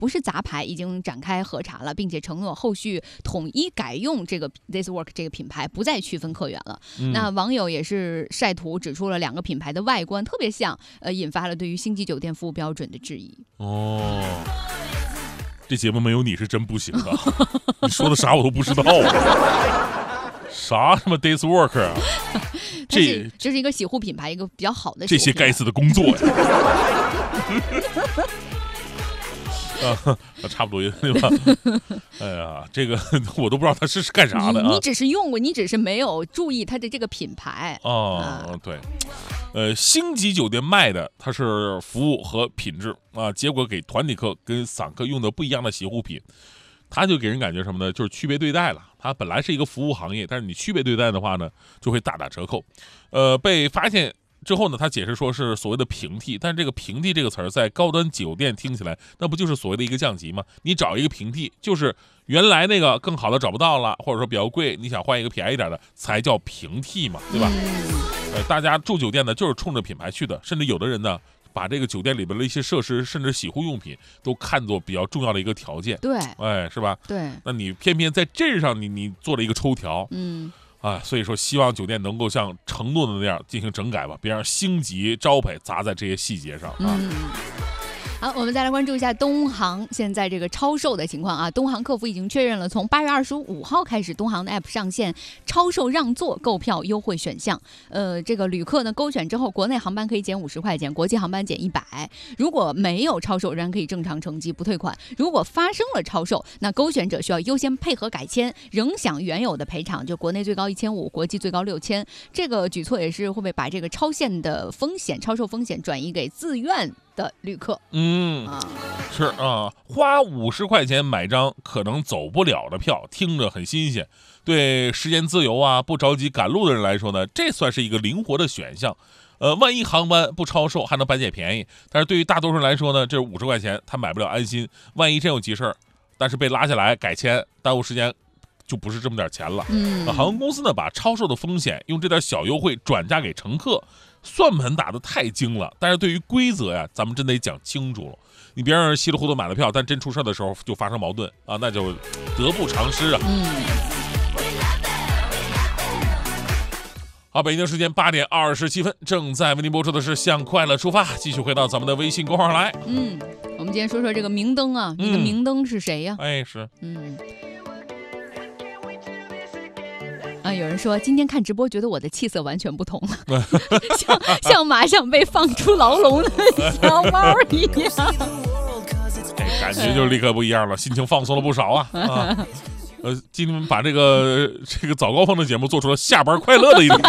不是杂牌，已经展开核查了，并且承诺后续统一改用这个 This Work 这个品牌，不再区分客源了。那网友也是晒图指出了2个品牌的外观特别像，引发了对于星级酒店服务标准的质疑。 哦，这节目没有你是真不行啊！你说的啥我都不知道啊。啥什么 This Work 啊？ 这是一个洗护品牌，一个比较好的这些该死的工作呀！差不多对吧？哎呀，这个我都不知道他是干啥的啊！ 你只是用过，你只是没有注意它的这个品牌哦。对，星级酒店卖的它是服务和品质啊，结果给团体客跟散客用的不一样的洗护品，他就给人感觉什么呢？就是区别对待了。它本来是一个服务行业，但是你区别对待的话呢，就会大打折扣。被发现之后呢，他解释说是所谓的平替，但是这个平替这个词儿在高端酒店听起来，那不就是所谓的一个降级吗？你找一个平替，就是原来那个更好的找不到了，或者说比较贵，你想换一个便宜一点的，才叫平替嘛，对吧？大家住酒店呢，就是冲着品牌去的，甚至有的人呢，把这个酒店里边的一些设施，甚至洗护用品，都看作比较重要的一个条件。 对， 是吧？ 对。 那你偏偏在这上你做了一个抽条，所以说希望酒店能够像承诺的那样进行整改吧，别让星级招牌砸在这些细节上啊。 好，我们再来关注一下东航现在这个超售的情况啊。东航客服已经确认了，从8月25号开始，东航的 App 上线超售让座购票优惠选项。这个旅客呢勾选之后，国内航班可以减50块钱，国际航班减100。如果没有超售，仍然可以正常乘机不退款。如果发生了超售，那勾选者需要优先配合改签，仍享原有的赔偿，就国内最高1500，国际最高6000。这个举措也是会不会把这个超限的风险、超售风险转移给自愿的旅客？ 是啊，花50块钱买张可能走不了的票，听着很新鲜。对时间自由啊，不着急赶路的人来说呢，这算是一个灵活的选项。万一航班不超售，还能半解便宜。但是对于大多数人来说呢，这50块钱他买不了安心。万一真有急事儿，但是被拉下来改签，耽误时间，就不是这么点钱了。航空公司呢，把超售的风险用这点小优惠转嫁给乘客。算盘打得太精了，但是对于规则呀，咱们真得讲清楚了。你别让人稀里糊涂买了票，但真出事的时候就发生矛盾啊，那就得不偿失啊。好，北京时间8点27分，正在为您播出的是《向快乐出发》，继续回到咱们的微信公号来。 我们今天说说这个明灯啊，你的明灯是谁呀？ 是。 有人说今天看直播觉得我的气色完全不同了，像马上被放出牢笼的小猫一样， 感觉就立刻不一样了，心情放松了不少啊！今天把这个早高峰的节目做出了下班快乐的一种。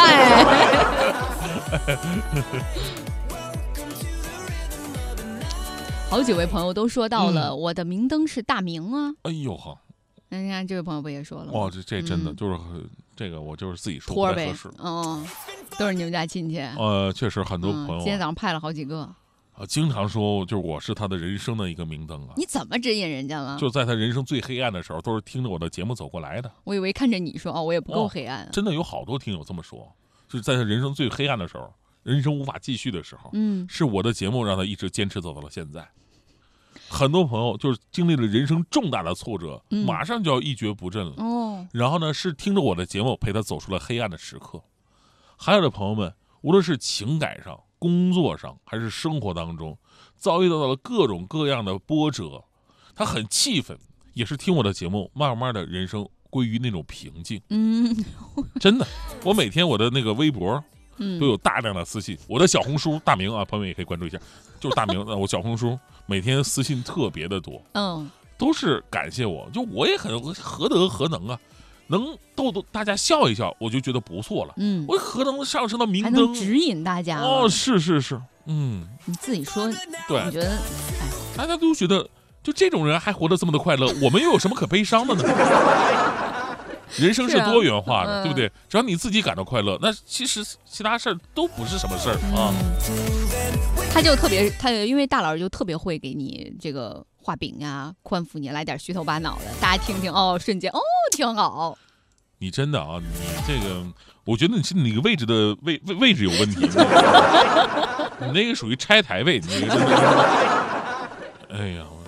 好几位朋友都说到了，我的明灯是大明啊！ 哎呦呵， 那你看这位朋友不也说了吗？ 哇，这真的就是这个，我就是自己说不太合适。 都是你们家亲戚。 确实很多朋友。 今天早上派了好几个。 经常说就是我是他的人生的一个明灯啊。 你怎么指引人家了？ 就在他人生最黑暗的时候，都是听着我的节目走过来的。 我以为看着你说我也不够黑暗。 真的有好多听友这么说，就是在他人生最黑暗的时候，人生无法继续的时候，是我的节目让他一直坚持走到了现在。很多朋友就是经历了人生重大的挫折，马上就要一蹶不振了。然后呢，是听着我的节目陪他走出了黑暗的时刻。还有的朋友们，无论是情感上、工作上，还是生活当中，遭遇到了各种各样的波折，他很气愤，也是听我的节目，慢慢的人生归于那种平静。真的，我每天我的那个微博。都有大量的私信，我的小红书大明啊，朋友们也可以关注一下，就是大明。我小红书每天私信特别的多，都是感谢我，就我也很何德何能啊，能逗大家笑一笑，我就觉得不错了。我何能上升到明灯，还能指引大家是， 你自己说， 对， 你觉得， 大家都觉得就这种人还活得这么的快乐，我们又有什么可悲伤的呢？人生是多元化的，对不对？只要你自己感到快乐，那其实其他事儿都不是什么事儿啊。 他就特别，因为大佬就特别会给你这个画饼呀，宽抚你，来点虚头巴脑的，大家听听瞬间挺好。 你真的啊，你这个，我觉得你是你个位置的位置有问题，你那个属于拆台位，你那个。哎呀。